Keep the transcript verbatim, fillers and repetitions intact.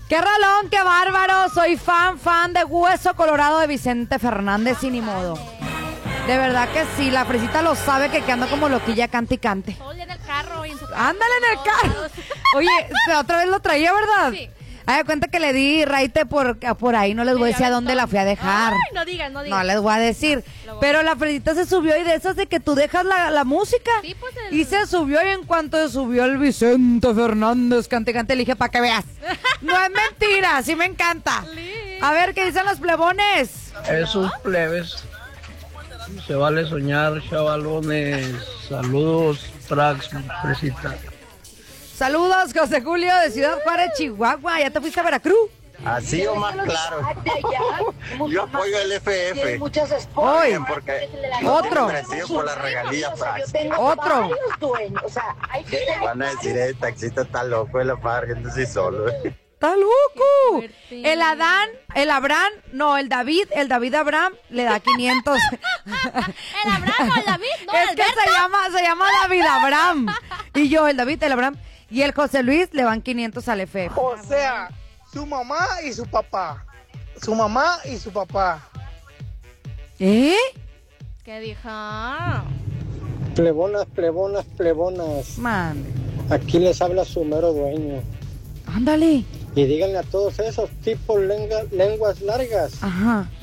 ¡Qué rolón, qué bárbaro! Soy fan, fan de Hueso Colorado de Vicente Fernández y ni modo. De verdad que sí, la Fresita lo sabe que, que anda como loquilla, cante y cante. Oye, en el carro y en su carro. Ándale en el carro. Oye, otra vez lo traía, ¿verdad? Sí. Haga cuenta que le di raite por, por ahí, no les voy a decir a dónde la fui a dejar. Ay, no digas, no digas. No les voy a decir. Pero la Fresita se subió y de esas de que tú dejas la, la música. Sí, pues el... Y se subió y en cuanto se subió el Vicente Fernández, cante, cante, le dije, para que veas. No es mentira, sí me encanta. A ver, ¿qué dicen los plebones? Esos plebes. Se vale soñar, chavalones. Saludos, Prax, Fresita. Saludos, José Julio de Ciudad Juárez, Chihuahua. ¿Ya te fuiste a Veracruz? Así o más claro. Yo apoyo el F F. Hoy, Porque otro. merecido por la regalía, Prax. Otro. Van a decir, el taxista está loco, él va riendo así solo. ¡Está loco! El Adán, el Abraham, no, el David, el David Abraham le da quinientos. El Abraham, no, el David, no, Es que Alberto. se llama, se llama David Abraham. Y yo, el David, el Abraham. Y el José Luis le van quinientos al F F. O sea, su mamá y su papá. Su mamá y su papá. ¿Eh? ¿Qué dijo? Plebonas, plebonas, plebonas. Mande. Aquí les habla su mero dueño. Ándale. Y díganle a todos esos tipos lenga- lenguas largas Ajá.